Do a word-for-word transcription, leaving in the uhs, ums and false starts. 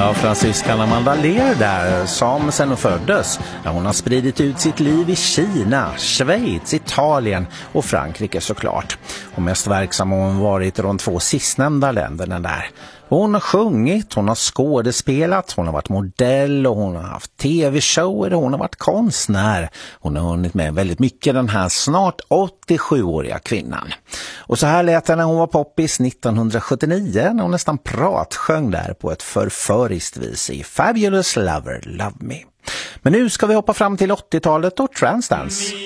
Ja, fransyskan Amanda Lear där, som sen hon föddes. Ja, hon har spridit ut sitt liv i Kina, Schweiz, Italien och Frankrike såklart. Och mest verksam har hon varit i de två sistnämnda länderna där. Hon har sjungit, hon har skådespelat, hon har varit modell och hon har haft tv-shower och hon har varit konstnär. Hon har hunnit med väldigt mycket, den här snart åttiosjuåriga kvinnan. Och så här lät det när hon var poppis nittonhundrasjuttionio när hon nästan pratsjöng där på ett förföriskt vis i Fabulous Lover, Love Me. Men nu ska vi hoppa fram till åttiotalet och Transdance.